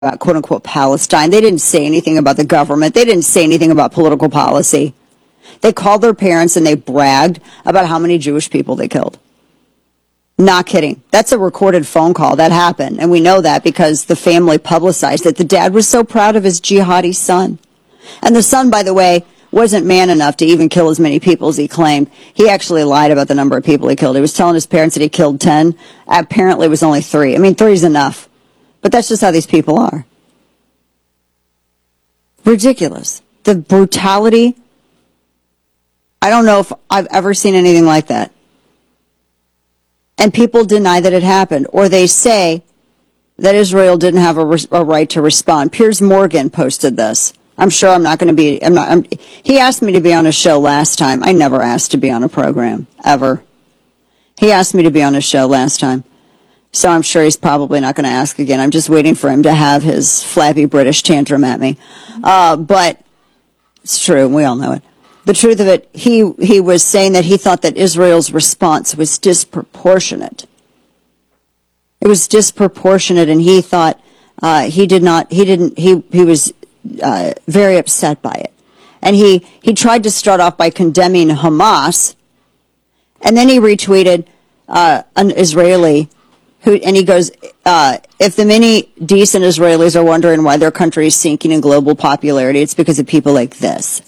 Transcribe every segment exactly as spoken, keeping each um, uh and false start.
about quote-unquote Palestine. They didn't say anything about the government. They didn't say anything about political policy. They called their parents and they bragged about how many Jewish people they killed. Not kidding. That's a recorded phone call. That happened. And we know that because the family publicized it. The dad was so proud of his jihadi son. And the son, by the way, wasn't man enough to even kill as many people as he claimed. He actually lied about the number of people he killed. He was telling his parents that he killed ten. Apparently it was only three. I mean, three is enough. But that's just how these people are. Ridiculous. The brutality. I don't know if I've ever seen anything like that. And people deny that it happened. Or they say that Israel didn't have a, re- a right to respond. Piers Morgan posted this. I'm sure I'm not going to be, I'm not, I'm, he asked me to be on a show last time. I never asked to be on a program, ever. He asked me to be on a show last time. So I'm sure he's probably not going to ask again. I'm just waiting for him to have his flabby British tantrum at me. Uh, but it's true. We all know it. The truth of it, he, he was saying that he thought that Israel's response was disproportionate. It was disproportionate, and he thought uh, he did not, he didn't, he, he was uh, very upset by it. And he, he tried to start off by condemning Hamas, and then he retweeted uh, an Israeli who, and he goes, uh, if the many decent Israelis are wondering why their country is sinking in global popularity, it's because of people like this.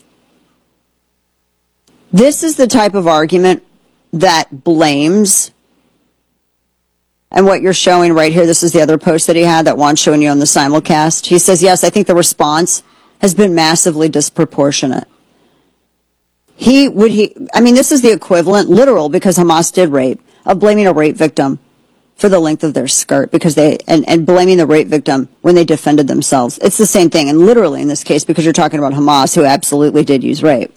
This is the type of argument that blames, and what you're showing right here, this is the other post that he had that Juan's showing you on the simulcast. He says, yes, I think the response has been massively disproportionate. He would, he, I mean, this is the equivalent, literal, because Hamas did rape, of blaming a rape victim for the length of their skirt, because they, and, and blaming the rape victim when they defended themselves. It's the same thing, and literally in this case, because you're talking about Hamas, who absolutely did use rape.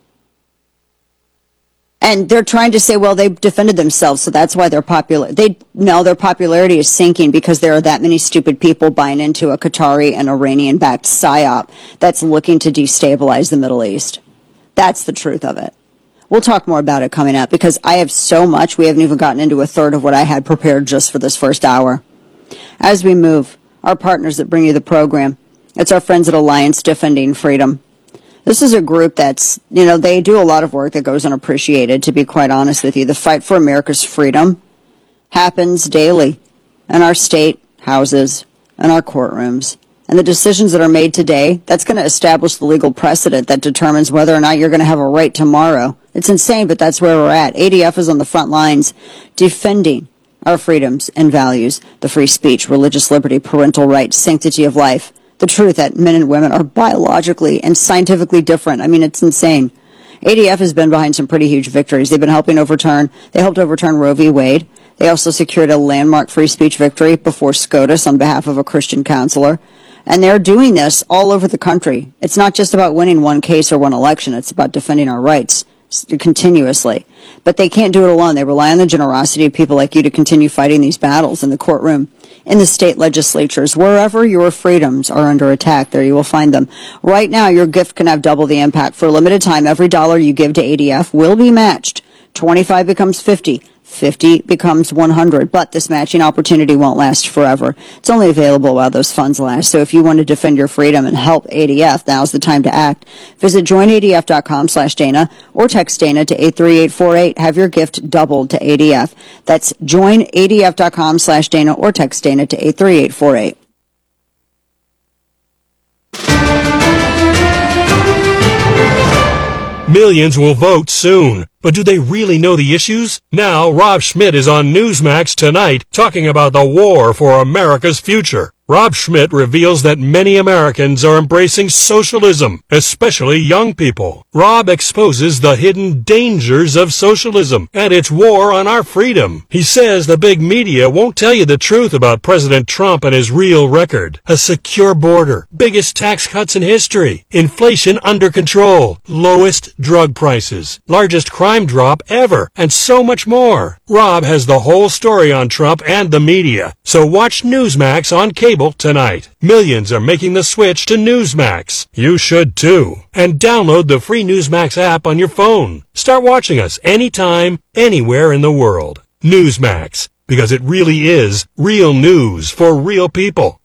And they're trying to say, well, they defended themselves, so that's why they're popular. They no, their popularity is sinking because there are that many stupid people buying into a Qatari and Iranian-backed psyop that's looking to destabilize the Middle East. That's the truth of it. We'll talk more about it coming up because I have so much. We haven't even gotten into a third of what I had prepared just for this first hour. As we move, our partners that bring you the program, it's our friends at Alliance Defending Freedom. This is a group that's, you know, they do a lot of work that goes unappreciated, to be quite honest with you. The fight for America's freedom happens daily in our state houses, in our courtrooms. And the decisions that are made today, that's going to establish the legal precedent that determines whether or not you're going to have a right tomorrow. It's insane, but that's where we're at. A D F is on the front lines defending our freedoms and values, the free speech, religious liberty, parental rights, sanctity of life. The truth that men and women are biologically and scientifically different. I mean, it's insane. A D F has been behind some pretty huge victories. They've been helping overturn, they helped overturn Roe v. Wade. They also secured a landmark free speech victory before SCOTUS on behalf of a Christian counselor. And they're doing this all over the country. It's not just about winning one case or one election. It's about defending our rights continuously. But they can't do it alone. They rely on the generosity of people like you to continue fighting these battles in the courtroom, in the state legislatures. Wherever your freedoms are under attack, there you will find them. Right now, your gift can have double the impact. For a limited time, every dollar you give to A D F will be matched. twenty-five becomes fifty. fifty becomes one hundred, but this matching opportunity won't last forever. It's only available while those funds last. So if you want to defend your freedom and help A D F, now's the time to act. Visit join A D F dot com slash Dana or text Dana to eight three eight four eight. Have your gift doubled to A D F. That's join A D F dot com slash Dana or text Dana to eight three eight four eight. Millions will vote soon. But do they really know the issues? Now, Rob Schmitt is on Newsmax tonight talking about the war for America's future. Rob Schmitt reveals that many Americans are embracing socialism, especially young people. Rob exposes the hidden dangers of socialism and its war on our freedom. He says the big media won't tell you the truth about President Trump and his real record. A secure border, biggest tax cuts in history, inflation under control, lowest drug prices, largest crime drop ever, and so much more. Rob has the whole story on Trump and the media. So watch Newsmax on cable tonight. Millions are making the switch to Newsmax. You should too. And download the free Newsmax app on your phone. Start watching us anytime, anywhere in the world. Newsmax, because it really is real news for real people.